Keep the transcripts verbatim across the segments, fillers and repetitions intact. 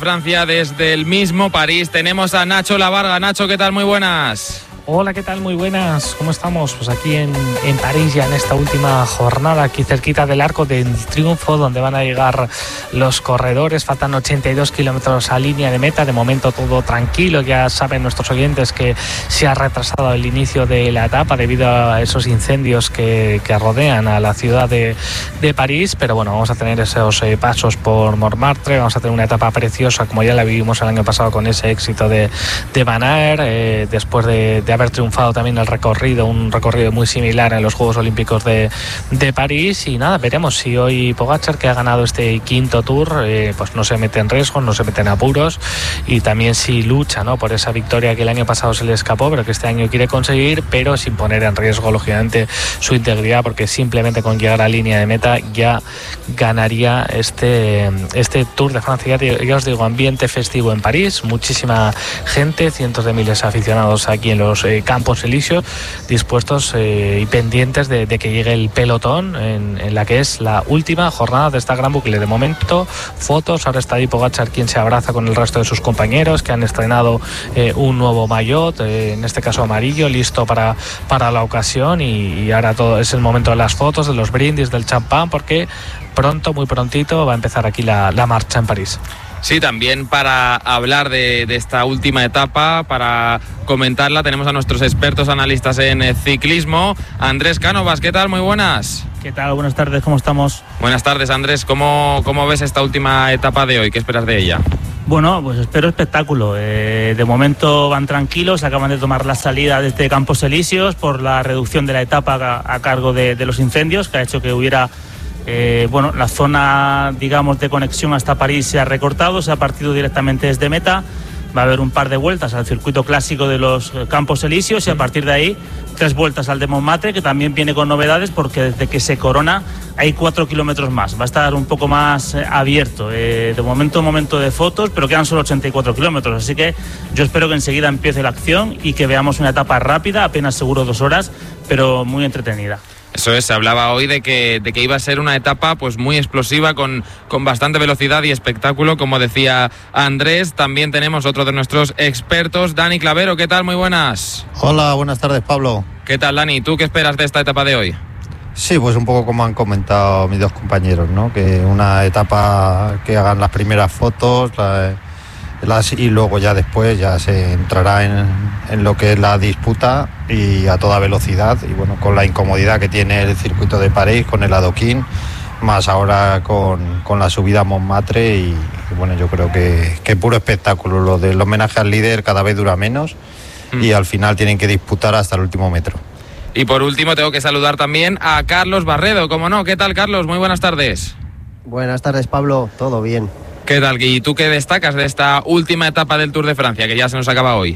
Francia desde el mismo París. Tenemos a Nacho Lavarga. Nacho, ¿qué tal? Muy buenas. Hola, ¿qué tal? Muy buenas. ¿Cómo estamos? Pues aquí en, en París, ya en esta última jornada, aquí cerquita del Arco del Triunfo, donde van a llegar los corredores. Faltan ochenta y dos kilómetros a línea de meta. De momento todo tranquilo. Ya saben nuestros oyentes que se ha retrasado el inicio de la etapa debido a esos incendios que, que rodean a la ciudad de, de París. Pero bueno, vamos a tener esos eh, pasos por Montmartre. Vamos a tener una etapa preciosa, como ya la vivimos el año pasado con ese éxito de, de Van Aert, eh, después de, de haber triunfado también el recorrido, un recorrido muy similar en los Juegos Olímpicos de, de París. Y nada, veremos si hoy Pogačar, que ha ganado este quinto Tour, eh, pues no se mete en riesgo, no se mete en apuros, y también si lucha, ¿no?, por esa victoria que el año pasado se le escapó, pero que este año quiere conseguir, pero sin poner en riesgo lógicamente su integridad, porque simplemente con llegar a línea de meta ya ganaría este, este Tour de Francia. Ya, ya os digo, ambiente festivo en París, muchísima gente, cientos de miles de aficionados aquí en los eh, Campos Elíseos, dispuestos eh, y pendientes de, de que llegue el pelotón en, en la que es la última jornada de esta gran bucle. De momento, fotos, ahora está ahí Pogačar, quien se abraza con el resto de sus compañeros que han estrenado eh, un nuevo maillot, eh, en este caso amarillo, listo para, para la ocasión, y, y ahora todo es el momento de las fotos, de los brindis, del champán, porque pronto, muy prontito, va a empezar aquí la, la marcha en París. Sí, también para hablar de, de esta última etapa, para comentarla, tenemos a nuestros expertos analistas en ciclismo. Andrés Cánovas, ¿qué tal? Muy buenas. ¿Qué tal? Buenas tardes, ¿cómo estamos? Buenas tardes, Andrés. ¿Cómo, cómo ves esta última etapa de hoy? ¿Qué esperas de ella? Bueno, pues espero espectáculo. Eh, de momento van tranquilos, acaban de tomar la salida desde Campos Elíseos por la reducción de la etapa a, a cargo de, de los incendios, que ha hecho que hubiera... Eh, bueno, la zona, digamos, de conexión hasta París se ha recortado, se ha partido directamente desde meta. Va a haber un par de vueltas al circuito clásico de los Campos Elíseos y a partir de ahí tres vueltas al de Montmartre, que también viene con novedades porque desde que se corona hay cuatro kilómetros más. Va a estar un poco más eh, abierto. Eh, de momento, momento de fotos, pero quedan solo ochenta y cuatro kilómetros. Así que yo espero que enseguida empiece la acción y que veamos una etapa rápida, apenas seguro dos horas, pero muy entretenida. Eso es, se hablaba hoy de que, de que iba a ser una etapa pues muy explosiva, con, con bastante velocidad y espectáculo, como decía Andrés. También tenemos otro de nuestros expertos, Dani Clavero. ¿Qué tal? Muy buenas. Hola, buenas tardes, Pablo. ¿Qué tal, Dani? ¿Tú qué esperas de esta etapa de hoy? Sí, pues un poco como han comentado mis dos compañeros, ¿no? Que una etapa que hagan las primeras fotos, la, las, y luego ya después ya se entrará en, en lo que es la disputa y a toda velocidad, y bueno, con la incomodidad que tiene el circuito de París, con el adoquín, más ahora con, con la subida a Montmartre, y, y bueno, yo creo que, que puro espectáculo. Lo del homenaje al líder cada vez dura menos mm. y al final tienen que disputar hasta el último metro. Y por último tengo que saludar también a Carlos Barredo, como no. ¿Qué tal, Carlos? Muy buenas tardes. Buenas tardes, Pablo. Todo bien. ¿Qué tal? ¿Y tú qué destacas de esta última etapa del Tour de Francia, que ya se nos acaba hoy?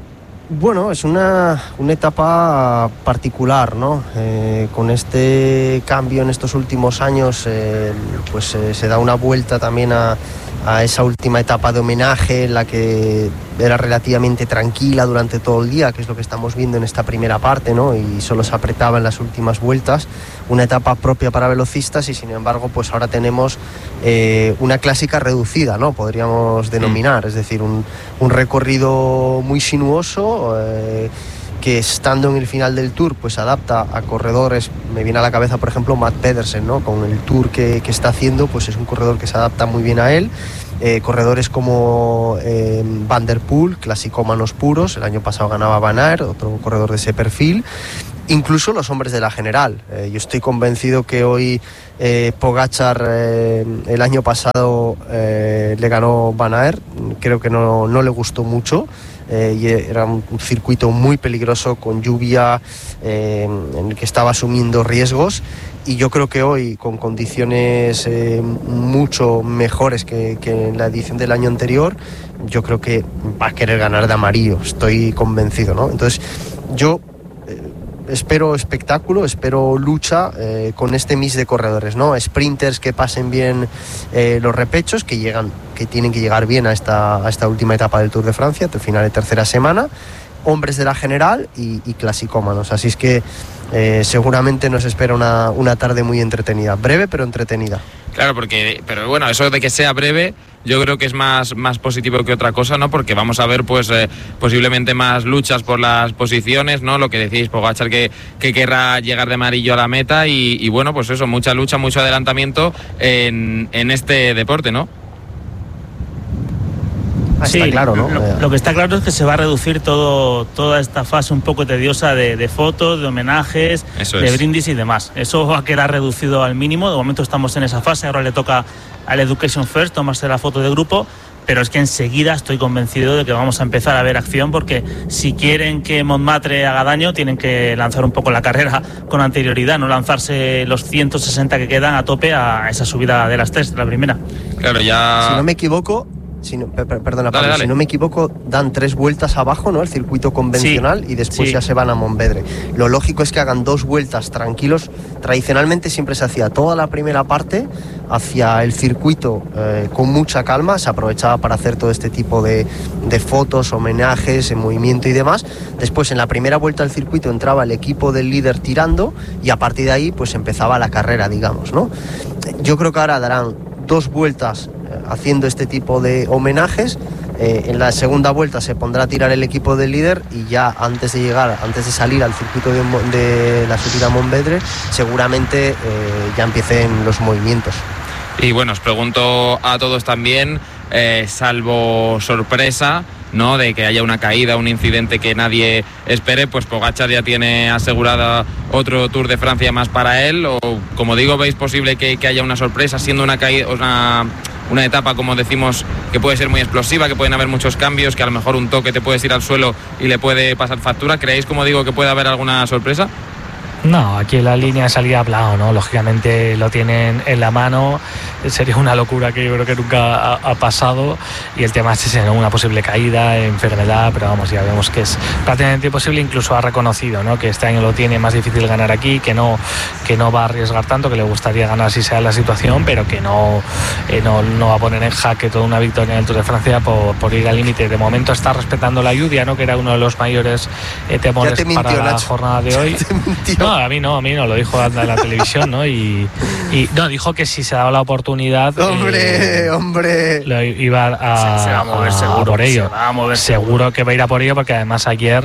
Bueno, es una, una etapa particular, ¿no? Eh, con este cambio en estos últimos años, eh, pues eh, se da una vuelta también a, a esa última etapa de homenaje, en la que era relativamente tranquila durante todo el día, que es lo que estamos viendo en esta primera parte, ¿no? Y solo se apretaba en las últimas vueltas. Una etapa propia para velocistas, y sin embargo, pues ahora tenemos eh, una clásica reducida, ¿no? Podríamos denominar, es decir, un, un recorrido muy sinuoso, eh, que estando en el final del Tour pues adapta a corredores. Me viene a la cabeza, por ejemplo, Matt Pedersen, ¿no? Con el Tour que, que está haciendo, pues es un corredor que se adapta muy bien a él. Eh, corredores como eh, Van der Poel, clasicómanos puros, el año pasado ganaba Van Aert, otro corredor de ese perfil. Incluso los hombres de la general. Eh, yo estoy convencido que hoy eh, Pogačar eh, el año pasado eh, le ganó Van Aert. Creo que no, no le gustó mucho. Eh, y era un circuito muy peligroso, con lluvia, eh, en el que estaba asumiendo riesgos, y yo creo que hoy, con condiciones eh, mucho mejores que, que en la edición del año anterior, yo creo que va a querer ganar de amarillo, estoy convencido, ¿no? Entonces yo eh, espero espectáculo, espero lucha eh, con este mix de corredores, ¿no? Sprinters que pasen bien eh, los repechos, que llegan, que tienen que llegar bien a esta, a esta última etapa del Tour de Francia, al final de tercera semana, hombres de la general y, y clasicómanos. Así es que eh, seguramente nos espera una, una tarde muy entretenida, breve pero entretenida. Claro, porque, pero bueno, eso de que sea breve, yo creo que es más, más positivo que otra cosa, ¿no? Porque vamos a ver, pues, eh, posiblemente más luchas por las posiciones, ¿no? Lo que decís, Pogačar que, que querrá llegar de amarillo a la meta y, y bueno, pues eso, mucha lucha, mucho adelantamiento en, en este deporte, ¿no? Ah, sí, está claro, ¿no? Lo, lo que está claro es que se va a reducir todo, toda esta fase un poco tediosa de, de fotos, de homenajes, Eso de es. brindis y demás. Eso va a quedar reducido al mínimo. De momento estamos en esa fase. Ahora le toca al Education First tomarse la foto de grupo. Pero es que enseguida estoy convencido de que vamos a empezar a ver acción, porque si quieren que Montmartre haga daño, tienen que lanzar un poco la carrera con anterioridad, no lanzarse los ciento sesenta que quedan a tope a esa subida de las tres, de la primera. Claro, ya... Si no me equivoco... Si no, per, perdona, Dale, Pablo, dale. si no me equivoco, dan tres vueltas abajo, ¿no? El circuito convencional, sí, y después sí. ya se van a Montvedre. Lo lógico es que hagan dos vueltas tranquilos. Tradicionalmente siempre se hacía toda la primera parte hacia el circuito eh, con mucha calma, se aprovechaba para hacer todo este tipo de, de fotos, homenajes, en movimiento y demás. Después, en la primera vuelta del circuito entraba el equipo del líder tirando y a partir de ahí pues empezaba la carrera, digamos, ¿no? Yo creo que ahora darán dos vueltas haciendo este tipo de homenajes. Eh, en la segunda vuelta se pondrá a tirar el equipo del líder y ya antes de llegar, antes de salir al circuito de, de la subida a Montvedre, seguramente eh, ya empiecen los movimientos. Y bueno, os pregunto a todos también, eh, salvo sorpresa, ¿no?, de que haya una caída, un incidente que nadie espere, pues Pogačar ya tiene asegurada otro Tour de Francia más para él, o como digo, ¿veis posible que, que haya una sorpresa siendo una caída, una, una etapa, como decimos, que puede ser muy explosiva, que pueden haber muchos cambios, que a lo mejor un toque te puedes ir al suelo y le puede pasar factura? ¿Creéis, como digo, que puede haber alguna sorpresa? No, aquí en la línea de salida hablado, ¿no? Lógicamente lo tienen en la mano. Sería una locura que yo creo que nunca ha, ha pasado. Y el tema es ese, ¿no? Una posible caída, enfermedad, pero vamos, ya vemos que es prácticamente imposible. Incluso ha reconocido, ¿no?, que este año lo tiene más difícil ganar aquí, que no, que no va a arriesgar tanto, que le gustaría ganar si sea la situación, pero que no, eh, no, no va a poner en jaque toda una victoria en el Tour de Francia por, por ir al límite. De momento está respetando la lluvia, ¿no?, que era uno de los mayores eh, temores mintió, para la Nacho. jornada de hoy. No, a mí no, a mí no, lo dijo en la televisión, ¿no? Y, y no, dijo que si se daba la oportunidad, hombre, eh, hombre, lo iba a, se, se va a mover a, seguro, a por ello. Se va a mover seguro, seguro que va a ir a por ello, porque además ayer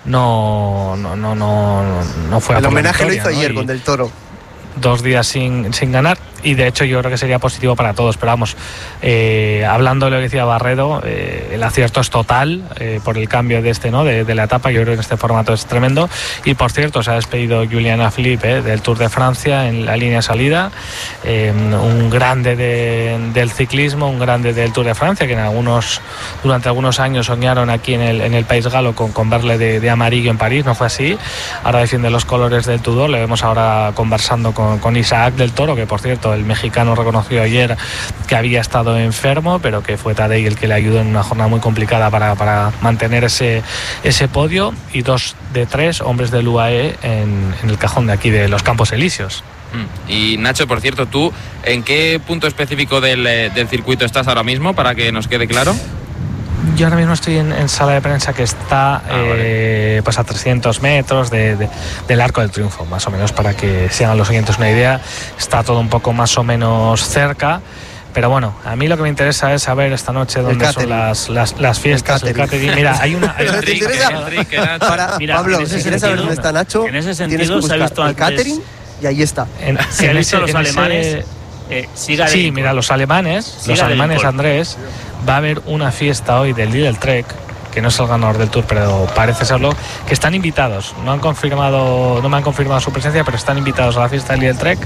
no, no, no, no, no fue a el por homenaje la victoria, lo hizo ayer, ¿no? con Del Toro. Dos días sin, sin ganar, y de hecho yo creo que sería positivo para todos, pero vamos, eh, hablando de lo que decía Barredo, eh, el acierto es total eh, por el cambio de este, ¿no?, de, de la etapa. Yo creo que en este formato es tremendo. Y por cierto, se ha despedido Julian Alaphilippe eh, del Tour de Francia en la línea de salida, eh, un grande de, del ciclismo, un grande del Tour de Francia, que en algunos durante algunos años soñaron aquí en el, en el País Galo con, con verle de, de amarillo en París. No fue así. Ahora defiende los colores del Tudor. Le vemos ahora conversando con Con, con Isaac del Toro, que por cierto el mexicano reconoció ayer que había estado enfermo, pero que fue Tadej el que le ayudó en una jornada muy complicada para, para mantener ese, ese podio. Y dos de tres hombres del U A E en, en el cajón de aquí de los Campos Elíseos. Y Nacho, por cierto, ¿tú en qué punto específico del, del circuito estás ahora mismo, para que nos quede claro? Yo ahora mismo estoy en, en sala de prensa, que está ah, eh, vale. pues a trescientos metros de, de, del Arco del Triunfo, más o menos, para que se hagan los oyentes una idea. Está todo un poco más o menos cerca. Pero bueno, a mí lo que me interesa es saber esta noche dónde son las, las, las fiestas. El catering. Mira, hay una... Hay un trick, trick, trick, para, Mira, Pablo, si quieres saber dónde está Nacho, en ese sentido se ha visto el catering y ahí está. En, se han visto los en alemanes... Ese, eh, sí, mira, los alemanes, siga los alemanes, Andrés, va a haber una fiesta hoy del Lidl Trek, que no es el ganador del Tour, pero parece serlo, que están invitados. No han confirmado, no me han confirmado su presencia, pero están invitados a la fiesta del Lidl Trek.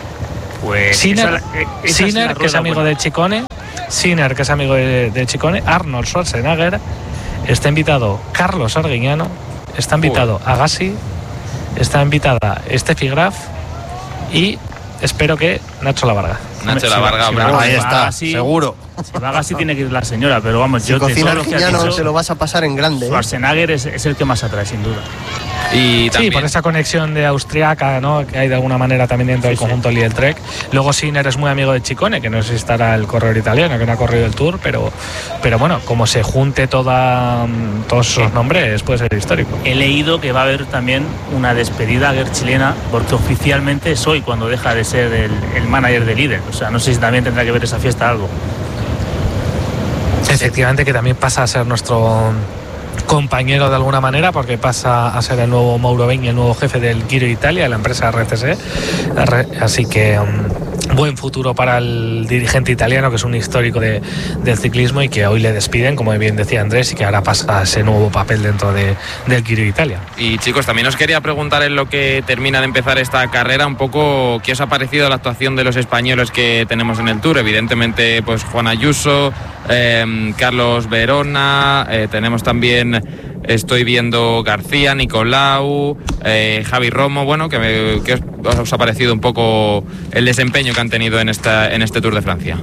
Pues Sinner, esa, esa Sinner es que es amigo buena. de Ciccone, Sinner, que es amigo de, de Ciccone, Arnold Schwarzenegger, está invitado Carlos Arguiñano, está invitado Uy. Agassi, está invitada Steffi Graf y espero que Nacho La Varga. Nacho La Varga, sí, sí, ahí está, sí. seguro. Si va Gasly tiene que ir la señora, pero vamos, si yo cocina de todo lo que has Arguiñano dicho, te lo vas a pasar en grande. Schwarzenegger es, es el que más atrae, sin duda. Y también... Sí, por esa conexión de austriaca, ¿no?, que hay de alguna manera también dentro sí, del conjunto sí. Lidl Trek. Luego Sinner es muy amigo de Ciccone, que no sé si estará el corredor italiano, que no ha corrido el Tour, pero, pero bueno, como se junte toda, todos esos nombres, puede ser histórico. He leído que va a haber también una despedida chilena, porque oficialmente es hoy cuando deja de ser el, el manager de Lidl. O sea, no sé si también tendrá que ver esa fiesta algo. Efectivamente, que también pasa a ser nuestro compañero de alguna manera, porque pasa a ser el nuevo Mauro Begni, el nuevo jefe del Giro Italia, la empresa R C C. Así que um, buen futuro para el dirigente italiano, que es un histórico de, del ciclismo, y que hoy le despiden, como bien decía Andrés, y que ahora pasa a ese nuevo papel dentro de, del Giro Italia. Y chicos, también os quería preguntar, en lo que termina de empezar esta carrera, un poco qué os ha parecido la actuación de los españoles que tenemos en el Tour. Evidentemente, pues Juan Ayuso, eh, Carlos Verona, eh, tenemos también, estoy viendo García, Nicolau, eh, Javi Romo. Bueno, ¿qué, qué os, os ha parecido un poco el desempeño que han tenido en, esta, en este Tour de Francia?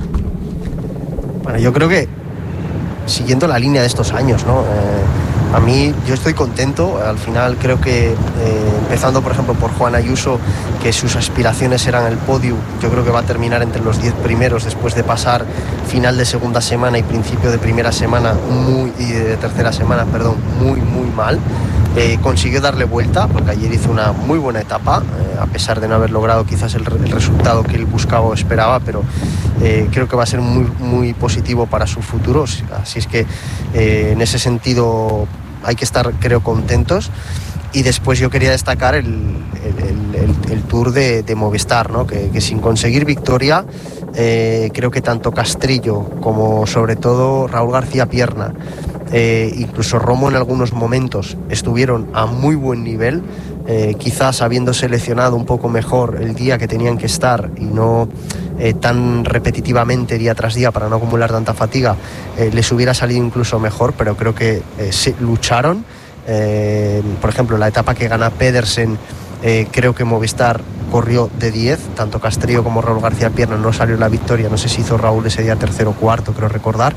Bueno, yo creo que siguiendo la línea de estos años, ¿no? Eh, a mí, yo estoy contento. Al final creo que, eh, empezando por ejemplo por Juan Ayuso, que sus aspiraciones eran el podio, yo creo que va a terminar entre los diez primeros después de pasar final de segunda semana y principio de primera semana muy, y de tercera semana, perdón, muy muy mal. Eh, consiguió darle vuelta, porque ayer hizo una muy buena etapa, eh, a pesar de no haber logrado quizás el, el resultado que él buscaba o esperaba, pero eh, creo que va a ser muy, muy positivo para su futuro. Así es que eh, en ese sentido hay que estar, creo, contentos. Y después yo quería destacar el, el, el, el Tour de, de Movistar, ¿no? que, que sin conseguir victoria, eh, creo que tanto Castrillo como sobre todo Raúl García Pierna, eh, incluso Romo en algunos momentos, estuvieron a muy buen nivel, eh, quizás habiendo seleccionado un poco mejor el día que tenían que estar y no eh, tan repetitivamente día tras día para no acumular tanta fatiga, eh, les hubiera salido incluso mejor, pero creo que eh, se lucharon. Eh, por ejemplo, la etapa que gana Pedersen, eh, creo que Movistar corrió de diez, tanto Castrillo como Raúl García Pierna no salió la victoria, no sé si hizo Raúl ese día tercero o cuarto, creo recordar,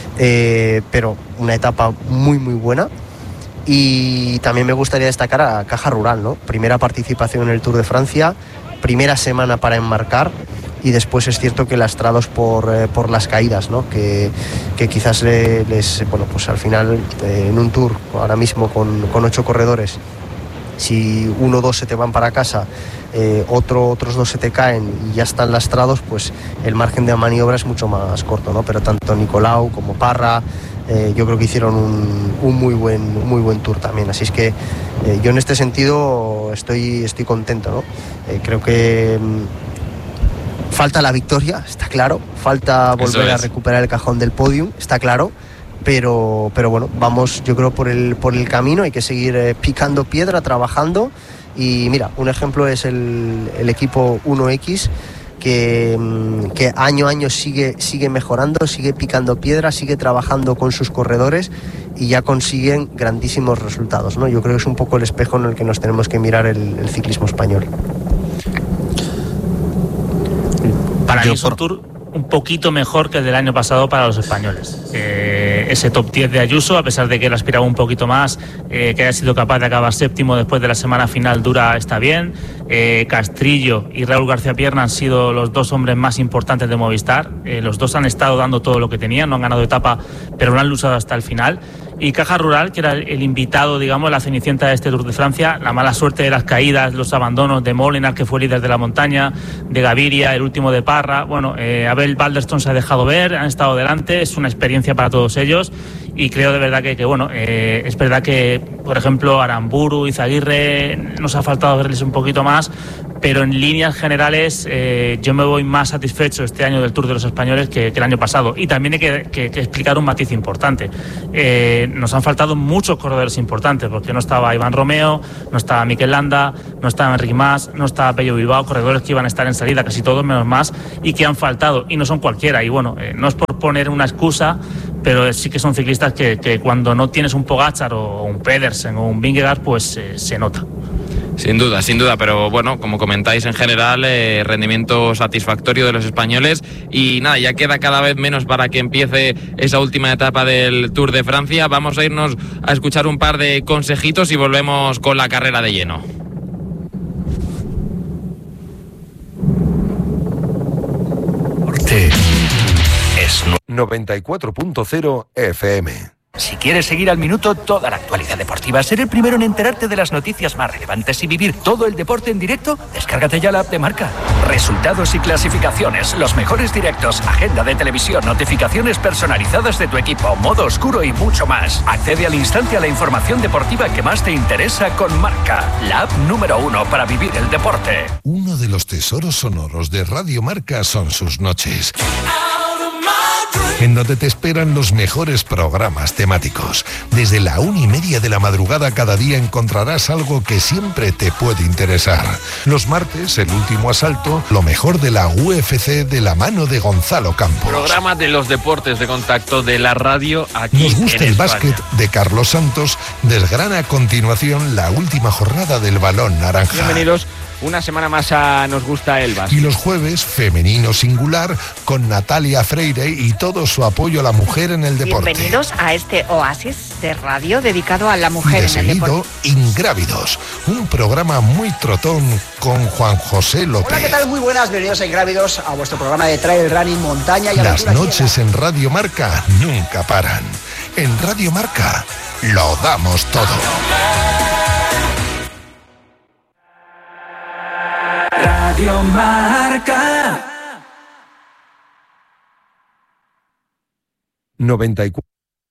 eh, pero una etapa muy muy buena. Y también me gustaría destacar a Caja Rural, ¿no? Primera participación en el Tour de Francia, primera semana para enmarcar, y después es cierto que lastrados por, eh, por las caídas, ¿no? que, que quizás le, les, bueno, pues al final eh, en un Tour ahora mismo con, con ocho corredores, si uno o dos se te van para casa, eh, otro, otros dos se te caen y ya están lastrados, pues el margen de maniobra es mucho más corto, ¿no? Pero tanto Nicolau como Parra, eh, yo creo que hicieron un, un muy buen, muy buen Tour también. Así es que eh, yo en este sentido estoy, estoy contento, ¿no? Eh, creo que mm, falta la victoria, está claro, falta volver a recuperar el cajón del podium, está claro. Pero, pero bueno, vamos, yo creo, por el, por el camino. Hay que seguir eh, picando piedra, trabajando. Y mira, un ejemplo es el, el equipo uno equis, que, que año a año sigue, sigue mejorando, sigue picando piedra, sigue trabajando con sus corredores y ya consiguen grandísimos resultados, ¿no? Yo creo que es un poco el espejo en el que nos tenemos que mirar el, el ciclismo español. Para mí es un Tour un poquito mejor que el del año pasado para los españoles. Eh, ese top diez de Ayuso, a pesar de que él aspiraba un poquito más, eh, que haya sido capaz de acabar séptimo después de la semana final dura, está bien. Eh, Castrillo y Raúl García Pierna han sido los dos hombres más importantes de Movistar. Eh, los dos han estado dando todo lo que tenían, no han ganado etapa, pero no han luchado hasta el final. Y Caja Rural, que era el invitado, digamos, la cenicienta de este Tour de Francia, la mala suerte de las caídas, los abandonos de Molenaar, que fue líder de la montaña, de Gaviria, el último de Parra. Bueno, eh, Abel Balderston se ha dejado ver, han estado delante, es una experiencia para todos ellos. Y creo de verdad que, que bueno, eh, es verdad que, por ejemplo, Aramburu, Izaguirre, nos ha faltado verles un poquito más, pero en líneas generales eh, yo me voy más satisfecho este año del Tour de los Españoles que, que el año pasado. Y también hay que, que, que explicar un matiz importante. Eh, nos han faltado muchos corredores importantes, porque no estaba Iván Romeo, no estaba Mikel Landa, no estaba Enric Mas, no estaba Pello Bilbao, corredores que iban a estar en salida, casi todos menos Mas, y que han faltado, y no son cualquiera. Y bueno, eh, no es por poner una excusa, pero sí que son ciclistas que, que cuando no tienes un Pogačar o un Pedersen o un Vingegaard, pues eh, se nota. Sin duda, sin duda, pero bueno, como comentáis en general, eh, rendimiento satisfactorio de los españoles y nada, ya queda cada vez menos para que empiece esa última etapa del Tour de Francia. Vamos a irnos a escuchar un par de consejitos y volvemos con la carrera de lleno. Norte es noventa y cuatro punto cero F M. Si quieres seguir al minuto toda la actualidad deportiva, ser el primero en enterarte de las noticias más relevantes y vivir todo el deporte en directo, descárgate ya la app de Marca. Resultados y clasificaciones, los mejores directos, agenda de televisión, notificaciones personalizadas de tu equipo, modo oscuro y mucho más. Accede al instante a la información deportiva que más te interesa con Marca, la app número uno para vivir el deporte. Uno de los tesoros sonoros de Radio Marca son sus noches, en donde te esperan los mejores programas temáticos. Desde la una y media de la madrugada cada día encontrarás algo que siempre te puede interesar. Los martes, el último asalto, lo mejor de la U F C de la mano de Gonzalo Campos. Programa de los deportes de contacto de la radio aquí Nos gusta en el España. básquet de Carlos Santos, desgrana a continuación la última jornada del balón naranja. Bienvenidos una semana más a Nos gusta el básquet. Y los jueves, femenino singular, con Natalia Freire y todo su apoyo a la mujer en el deporte. Bienvenidos a este oasis de radio dedicado a la Y mujer de en el seguido, deporte. Ingrávidos, un programa muy trotón con Juan José López. Hola, ¿qué tal? Muy buenas, bienvenidos a Ingrávidos, a vuestro programa de trail running, montaña y Las aventura. noches en Radio Marca nunca paran. En Radio Marca lo damos todo. Radio Marca noventa y cuatro.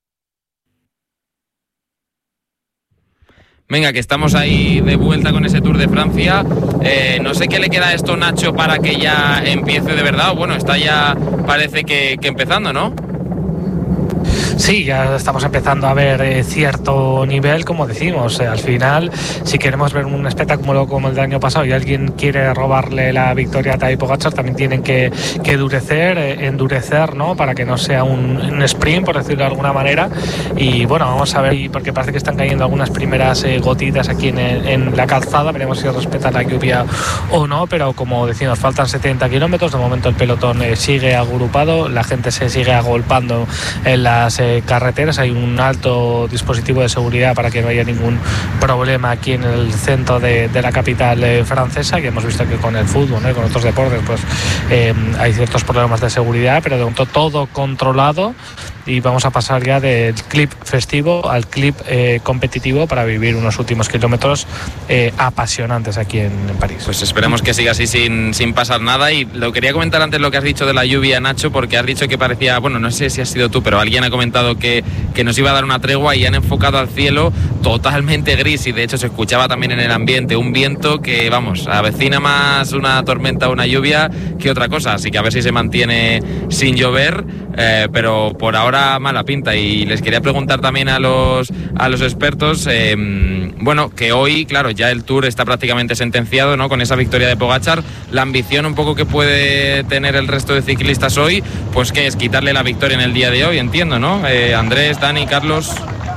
Venga, que estamos ahí de vuelta con ese Tour de Francia. Eh, no sé qué le queda a esto, Nacho, para que ya empiece de verdad. Bueno, está ya, parece que, que empezando, ¿no? Sí, ya estamos empezando a ver eh, cierto nivel, como decimos. Eh, al final, si queremos ver un espectáculo como el del año pasado y alguien quiere robarle la victoria a Tadej Pogačar, también tienen que, que endurecer, eh, endurecer, ¿no? Para que no sea un, un sprint, por decirlo de alguna manera. Y bueno, vamos a ver, porque parece que están cayendo algunas primeras eh, gotitas aquí en, en la calzada. Veremos si respeta la lluvia o no, pero como decimos, faltan setenta kilómetros. De momento el pelotón eh, sigue agrupado, la gente se sigue agolpando en las eh, carreteras. Hay un alto dispositivo de seguridad para que no haya ningún problema aquí en el centro de, de la capital eh, francesa, y hemos visto que con el fútbol, ¿no? Y con otros deportes pues eh, hay ciertos problemas de seguridad, pero de momento todo controlado. Y vamos a pasar ya del clip festivo al clip eh, competitivo para vivir unos últimos kilómetros eh, apasionantes aquí en, en París. Pues esperemos que siga así sin, sin pasar nada. Y lo quería comentar antes lo que has dicho de la lluvia, Nacho, porque has dicho que parecía, bueno, no sé si has sido tú, pero alguien ha comentado que, que nos iba a dar una tregua y han enfocado al cielo totalmente gris, y de hecho se escuchaba también en el ambiente un viento que, vamos, avecina más una tormenta o una lluvia que otra cosa. Así que a ver si se mantiene sin llover, eh, pero por ahora mala pinta. Y les quería preguntar también a los a los expertos, eh, bueno, que hoy, claro, ya el Tour está prácticamente sentenciado, ¿no? Con esa victoria de Pogačar, la ambición un poco que puede tener el resto de ciclistas hoy, pues que es quitarle la victoria en el día de hoy, entiendo, ¿no? Eh, Andrés, Dani, Carlos.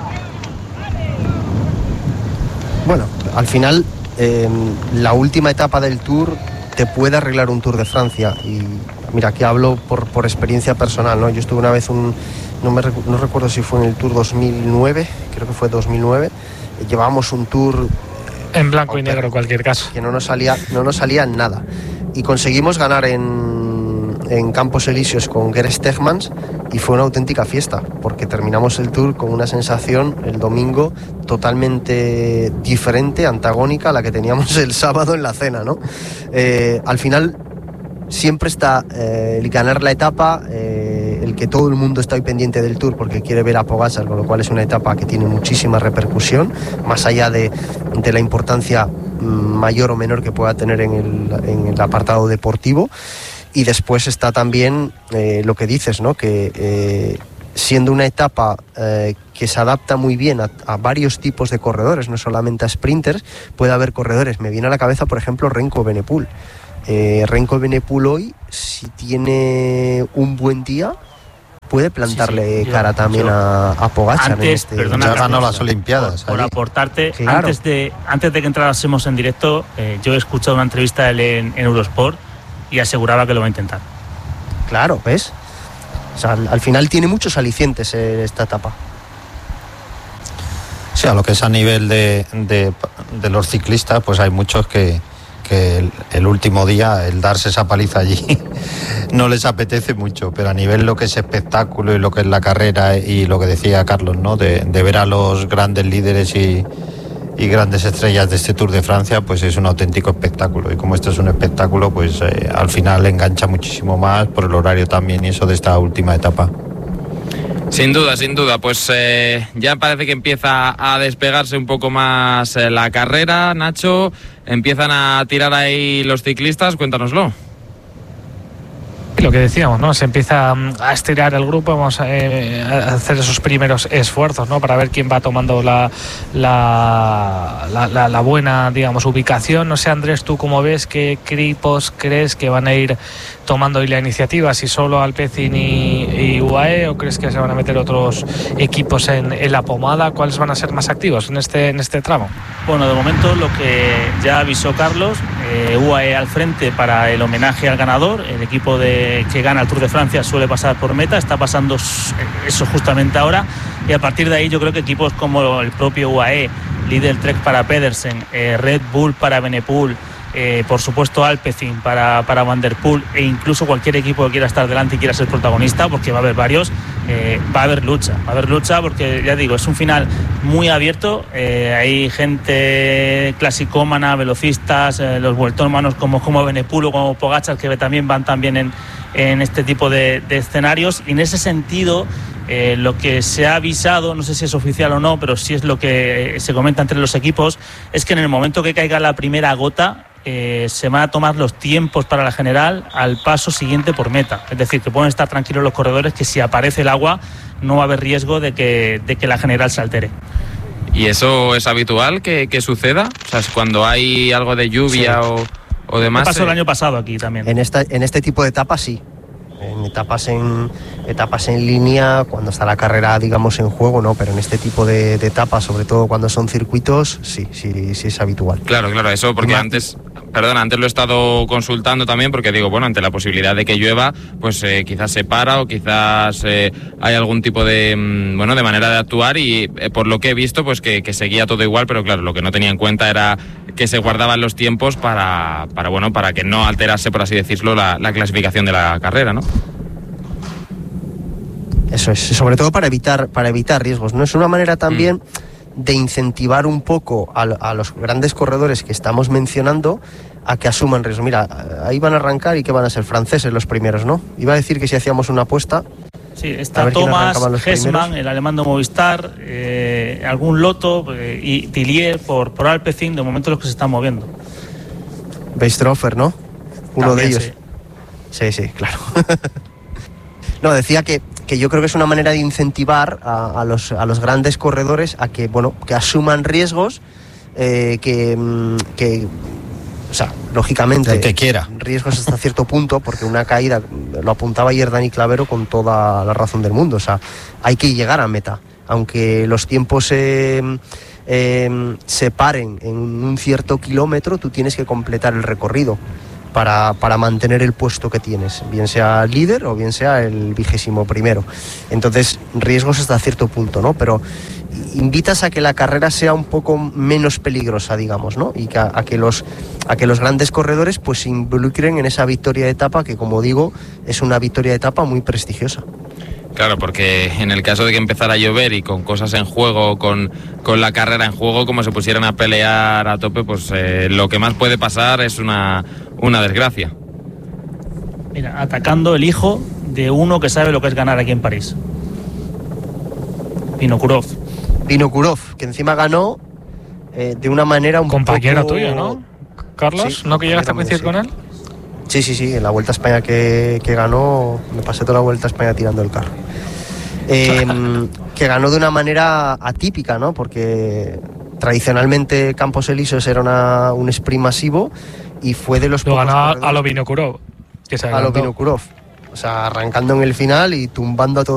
Bueno, al final eh, la última etapa del Tour te puede arreglar un Tour de Francia. Y mira, aquí hablo por, por experiencia personal, ¿no? Yo estuve una vez, un, no, me, no recuerdo si fue en el Tour dos mil nueve, creo que fue dos mil nueve, llevábamos un Tour en blanco y negro en cualquier caso, que no nos salía, no nos salía nada, y conseguimos ganar en, en Campos Elíseos con Geraint Stegmans, y fue una auténtica fiesta, porque terminamos el Tour con una sensación el domingo totalmente diferente, antagónica a la que teníamos el sábado en la cena, ¿no? Eh, al final siempre está eh, el ganar la etapa, eh, el que todo el mundo está hoy pendiente del Tour porque quiere ver a Pogačar, con lo cual es una etapa que tiene muchísima repercusión, más allá de, de la importancia mayor o menor que pueda tener en el, en el apartado deportivo. Y después está también eh, lo que dices, ¿no? Que eh, siendo una etapa eh, que se adapta muy bien a, a varios tipos de corredores, no solamente a sprinters, puede haber corredores. Me viene a la cabeza, por ejemplo, Remco Evenepoel. Eh, Remco Evenepoel hoy, si tiene un buen día, puede plantarle sí, sí, cara yo, también yo, a, a Pogačar. Antes, en este, perdona, ya ganó las Olimpiadas. Por, por aportarte, claro. antes, de, antes de que entrásemos en directo, eh, yo he escuchado una entrevista de él en, en Eurosport y aseguraba que lo va a intentar. Claro, ¿ves? O sea, al, al final tiene muchos alicientes eh, esta etapa. Sí, a lo que es a nivel de, de, de los ciclistas, pues hay muchos que, que el, el último día, el darse esa paliza allí, no les apetece mucho, pero a nivel lo que es espectáculo y lo que es la carrera y lo que decía Carlos, ¿no? De, de ver a los grandes líderes y, y grandes estrellas de este Tour de Francia, pues es un auténtico espectáculo. Y como esto es un espectáculo, pues eh, al final engancha muchísimo más por el horario también y eso de esta última etapa. Sin duda, sin duda, pues eh, ya parece que empieza a despegarse un poco más eh, la carrera, Nacho, empiezan a tirar ahí los ciclistas, cuéntanoslo. Lo que decíamos, ¿no? Se empieza a estirar el grupo, vamos a, eh, a hacer esos primeros esfuerzos, ¿no? Para ver quién va tomando la, la, la, la, la buena, digamos, ubicación. No sé, Andrés, ¿tú cómo ves? ¿Qué equipos crees que van a ir tomando hoy la iniciativa? ¿Si solo Alpecin y, y U A E o crees que se van a meter otros equipos en, en la pomada? ¿Cuáles van a ser más activos en este, en este tramo? Bueno, de momento lo que ya avisó Carlos, eh, U A E al frente para el homenaje al ganador. El equipo de que gana el Tour de Francia suele pasar por meta, está pasando eso justamente ahora, y a partir de ahí yo creo que equipos como el propio U A E, Lidl Trek para Pedersen, eh, Red Bull para Benepul, eh, por supuesto Alpecin para, para Van der Poel, e incluso cualquier equipo que quiera estar delante y quiera ser protagonista, porque va a haber varios, eh, va a haber lucha, va a haber lucha porque ya digo, es un final muy abierto, eh, hay gente clasicómana, velocistas, eh, los vueltómanos como, como Benepul o como Pogačar que también van también en en este tipo de, de escenarios, y en ese sentido eh, lo que se ha avisado, no sé si es oficial o no, pero sí es lo que se comenta entre los equipos, es que en el momento que caiga la primera gota eh, se van a tomar los tiempos para la general al paso siguiente por meta, es decir, que pueden estar tranquilos los corredores, que si aparece el agua no va a haber riesgo de que, de que la general se altere. ¿Y eso es habitual que, que suceda? O sea, cuando hay algo de lluvia sí. o... o demás. ¿Qué pasó eh? el año pasado aquí también? En, esta, en este tipo de etapas sí. En etapas en etapas en línea, cuando está la carrera, digamos, en juego, no, pero en este tipo de, de etapas, sobre todo cuando son circuitos, sí, sí, sí es habitual. Claro, claro, eso porque antes, perdón, antes lo he estado consultando también porque digo, bueno, ante la posibilidad de que llueva, pues eh, quizás se para o quizás eh, hay algún tipo de, bueno, de manera de actuar y eh, por lo que he visto, pues que, que seguía todo igual, pero claro, lo que no tenía en cuenta era que se guardaban los tiempos para, para bueno, para que no alterase, por así decirlo, la, la clasificación de la carrera, ¿no? Eso es, sobre todo para evitar, para evitar riesgos, ¿no? Es una manera también mm. de incentivar un poco a, a los grandes corredores que estamos mencionando a que asuman riesgos. Mira, ahí van a arrancar y que van a ser franceses los primeros, ¿no? Iba a decir que si hacíamos una apuesta... Sí, está Thomas, Hessmann, el alemán de Movistar, eh, algún Lotto eh, y Tillier por, por Alpecin, de momento los que se están moviendo. Weistrofer, ¿no? Uno También, de ellos. Sí, sí, sí, claro. No, decía que, que yo creo que es una manera de incentivar a, a, los, a los grandes corredores a que, bueno, que asuman riesgos, eh, que, que, o sea, lógicamente, el que quiera. Riesgos hasta cierto punto, porque una caída, lo apuntaba ayer Dani Clavero con toda la razón del mundo, o sea, hay que llegar a meta, aunque los tiempos eh, eh, se paren en un cierto kilómetro, tú tienes que completar el recorrido. Para, para mantener el puesto que tienes, bien sea líder o bien sea el vigésimo primero. Entonces, riesgos hasta cierto punto, ¿no? Pero invitas a que la carrera sea un poco menos peligrosa, digamos, ¿no? Y que a, a, que, los, a que los grandes corredores pues se involucren en esa victoria de etapa, que como digo, es una victoria de etapa muy prestigiosa. Claro, porque en el caso de que empezara a llover y con cosas en juego, con, con la carrera en juego, como se pusieran a pelear a tope, pues eh, lo que más puede pasar es una, una desgracia. Mira, atacando el hijo de uno que sabe lo que es ganar aquí en París. Vinokurov. Vinokurov, que encima ganó eh, de una manera un compañero poco... tuyo, ¿no? Carlos, sí, ¿no que llegaste a coincidir sí. con él? Sí, sí, sí, en la Vuelta a España que, que ganó, me pasé toda la Vuelta a España tirando el carro. Eh, que ganó de una manera atípica, ¿no? Porque tradicionalmente Campos Elíseos era una, un sprint masivo y fue de los lo pocos ganó a lo Vinokurov. A lo Vinokurov. O sea, arrancando en el final y tumbando a todos